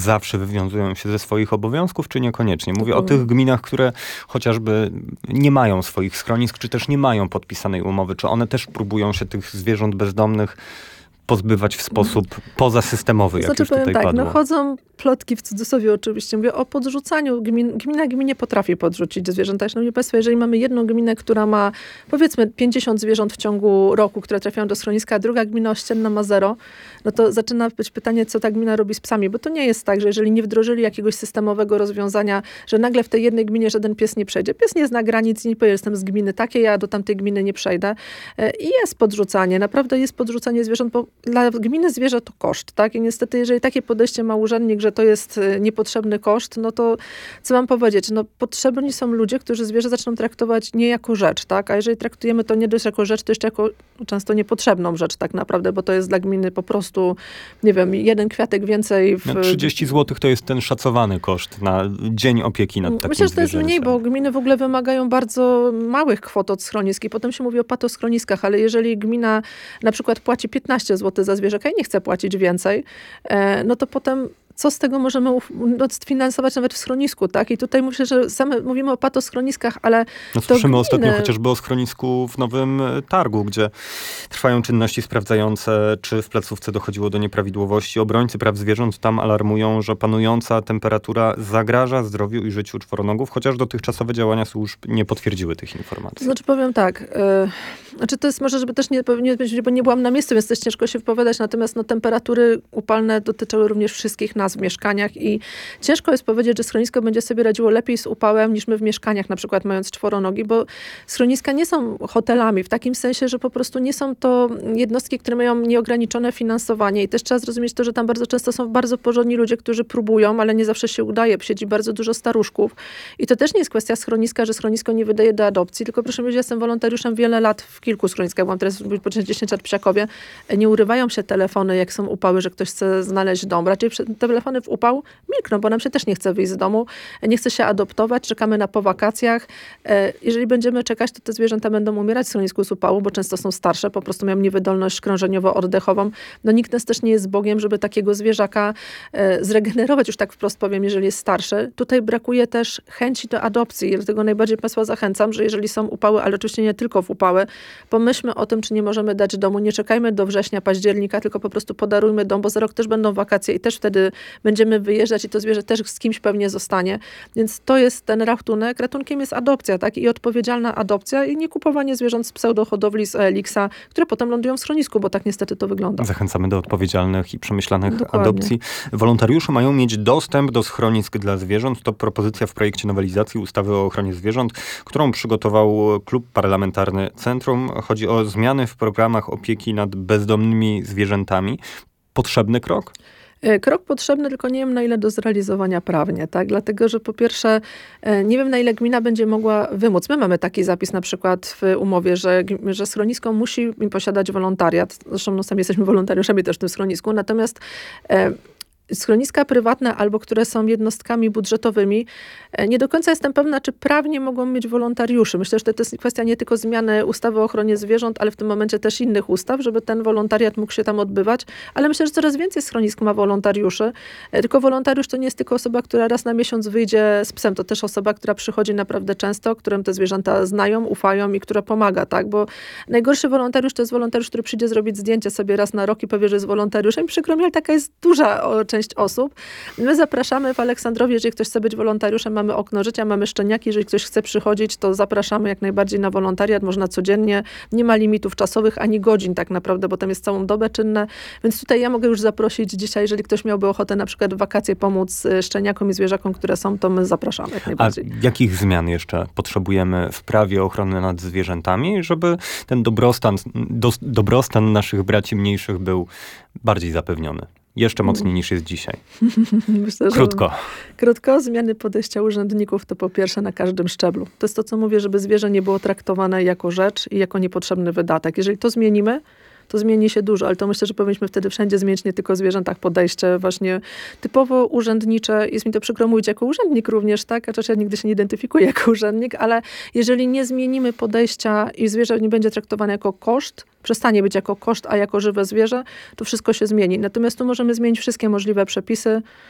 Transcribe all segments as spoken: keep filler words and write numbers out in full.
zawsze wywiązują się ze swoich obowiązków, czy niekoniecznie? Mówię o tych gminach, które chociażby nie mają swoich schronisk, czy też nie mają podpisanej umowy. Czy one też próbują się tych zwierząt bezdomnych pozbywać w sposób pozasystemowy, jak znaczy, już tutaj powiem tak, padło? no chodzą plotki w cudzysłowie oczywiście. Mówię o podrzucaniu. Gmin, gmina gminie potrafi podrzucić zwierzęta. Szanowni Państwo, jeżeli mamy jedną gminę, która ma powiedzmy pięćdziesiąt zwierząt w ciągu roku, które trafiają do schroniska, a druga gmina ościenna ma zero, no to zaczyna być pytanie, co ta gmina robi z psami. Bo to nie jest tak, że jeżeli nie wdrożyli jakiegoś systemowego rozwiązania, że nagle w tej jednej gminie żaden pies nie przejdzie. Pies nie zna granic i nie powie, jestem z gminy takiej, ja do tamtej gminy nie przejdę. I jest podrzucanie. Naprawdę jest podrzucanie zwierząt, bo dla gminy zwierzę to koszt, tak? I niestety, jeżeli takie podejście ma urzędnik, że to jest niepotrzebny koszt, no to co mam powiedzieć? No potrzebni są ludzie, którzy zwierzę zaczną traktować nie jako rzecz, tak? A jeżeli traktujemy to nie dość jako rzecz, to jeszcze jako często niepotrzebną rzecz tak naprawdę, bo to jest dla gminy po prostu, nie wiem, jeden kwiatek więcej. W... No trzydzieści złotych to jest ten szacowany koszt na dzień opieki nad takim Myślę, że to jest zwierzęciem. mniej, bo gminy w ogóle wymagają bardzo małych kwot od schronisk i potem się mówi o patoschroniskach, ale jeżeli gmina na przykład płaci piętnaście złotych za zwierzaka i nie chce płacić więcej, no to potem co z tego możemy sfinansować nawet w schronisku, tak? I tutaj myślę, że same mówimy o patoschroniskach, ale no, to słyszymy gminy... ostatnio chociażby o schronisku w Nowym Targu, gdzie trwają czynności sprawdzające, czy w placówce dochodziło do nieprawidłowości. Obrońcy praw zwierząt tam alarmują, że panująca temperatura zagraża zdrowiu i życiu czworonogów, chociaż dotychczasowe działania służb nie potwierdziły tych informacji. Znaczy powiem tak, yy, znaczy to jest może, żeby też nie, nie, bo nie byłam na miejscu, więc też ciężko się wypowiadać, natomiast no, temperatury upalne dotyczyły również wszystkich nas w mieszkaniach i ciężko jest powiedzieć, że schronisko będzie sobie radziło lepiej z upałem niż my w mieszkaniach, na przykład mając czworonogi, bo schroniska nie są hotelami w takim sensie, że po prostu nie są to jednostki, które mają nieograniczone finansowanie i też trzeba zrozumieć to, że tam bardzo często są bardzo porządni ludzie, którzy próbują, ale nie zawsze się udaje. Siedzi bardzo dużo staruszków i to też nie jest kwestia schroniska, że schronisko nie wydaje do adopcji, tylko proszę powiedzieć, ja jestem wolontariuszem wiele lat w kilku schroniskach, byłam teraz po dziesięć lat w Psiakowie, nie urywają się telefony, jak są upały, że ktoś chce znaleźć dom. Raczej telefony w upał milkną, bo nam się też nie chce wyjść z domu, nie chce się adoptować, czekamy na po wakacjach. Jeżeli będziemy czekać, to te zwierzęta będą umierać w schronisku z upału, bo często są starsze, po prostu mają niewydolność krążeniowo-oddechową. No nikt nas też nie jest Bogiem, żeby takiego zwierzaka zregenerować, już tak wprost powiem, jeżeli jest starszy. Tutaj brakuje też chęci do adopcji. Dlatego najbardziej Państwa zachęcam, że jeżeli są upały, ale oczywiście nie tylko w upały, pomyślmy o tym, czy nie możemy dać domu. Nie czekajmy do września, października, tylko po prostu podarujmy dom, bo za rok też będą wakacje i też wtedy będziemy wyjeżdżać i to zwierzę też z kimś pewnie zostanie. Więc to jest ten ratunek. Ratunkiem jest adopcja, tak? I odpowiedzialna adopcja i nie kupowanie zwierząt z pseudohodowli z O L X-a, które potem lądują w schronisku, bo tak niestety to wygląda. Zachęcamy do odpowiedzialnych i przemyślanych Dokładnie. adopcji. Wolontariusze mają mieć dostęp do schronisk dla zwierząt. To propozycja w projekcie nowelizacji ustawy o ochronie zwierząt, którą przygotował Klub Parlamentarny Centrum. Chodzi o zmiany w programach opieki nad bezdomnymi zwierzętami. Potrzebny krok? Krok potrzebny, tylko nie wiem, na ile do zrealizowania prawnie, tak? Dlatego, że po pierwsze, nie wiem, na ile gmina będzie mogła wymóc. My mamy taki zapis na przykład w umowie, że, że schronisko musi posiadać wolontariat. Zresztą no, sami jesteśmy wolontariuszami też w tym schronisku. Natomiast e, schroniska prywatne albo które są jednostkami budżetowymi, nie do końca jestem pewna, czy prawnie mogą mieć wolontariuszy. Myślę, że to jest kwestia nie tylko zmiany ustawy o ochronie zwierząt, ale w tym momencie też innych ustaw, żeby ten wolontariat mógł się tam odbywać. Ale myślę, że coraz więcej schronisk ma wolontariuszy. Tylko wolontariusz to nie jest tylko osoba, która raz na miesiąc wyjdzie z psem. To też osoba, która przychodzi naprawdę często, którym te zwierzęta znają, ufają i która pomaga, tak? Bo najgorszy wolontariusz to jest wolontariusz, który przyjdzie zrobić zdjęcie sobie raz na rok i powie, że jest wolontariuszem. I przykro mi, ale taka jest duża część osób. My zapraszamy w Aleksandrowie, jeżeli ktoś chce być wolontariuszem, mamy okno życia, mamy szczeniaki, jeżeli ktoś chce przychodzić, to zapraszamy jak najbardziej na wolontariat, można codziennie, nie ma limitów czasowych, ani godzin tak naprawdę, bo tam jest całą dobę czynne, więc tutaj ja mogę już zaprosić dzisiaj, jeżeli ktoś miałby ochotę na przykład w wakacje pomóc szczeniakom i zwierzakom, które są, to my zapraszamy jak najbardziej. A jakich zmian jeszcze potrzebujemy w prawie ochrony nad zwierzętami, żeby ten dobrostan, do, dobrostan naszych braci mniejszych był bardziej zapewniony? Jeszcze mocniej niż jest dzisiaj. Myślę, Krótko. Krótko. Zmiany podejścia urzędników to po pierwsze na każdym szczeblu. To jest to, co mówię, żeby zwierzę nie było traktowane jako rzecz i jako niepotrzebny wydatek. Jeżeli to zmienimy, to zmieni się dużo, ale to myślę, że powinniśmy wtedy wszędzie zmienić nie tylko w zwierzętach podejście właśnie typowo urzędnicze. Jest mi to przykro mówić jako urzędnik również, tak? Chociaż ja nigdy się nie identyfikuję jako urzędnik, ale jeżeli nie zmienimy podejścia i zwierzę nie będzie traktowane jako koszt, przestanie być jako koszt, a jako żywe zwierzę, to wszystko się zmieni. Natomiast tu możemy zmienić wszystkie możliwe przepisy,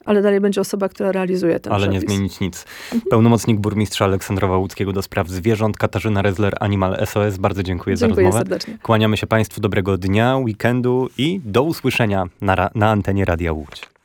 ale dalej będzie osoba, która realizuje ten Ale przepis. nie zmienić nic. Pełnomocnik burmistrza Aleksandrowa Łódzkiego do spraw zwierząt, Katarzyna Rezler, Animal S O S. Bardzo dziękuję, Dziękuję za rozmowę. serdecznie. Kłaniamy się Państwu, dobrego dnia, weekendu i do usłyszenia na, ra- na antenie Radia Łódź.